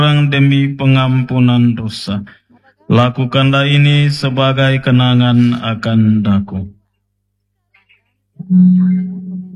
demi pengampunan dosa. Lakukanlah ini sebagai kenangan akan daku.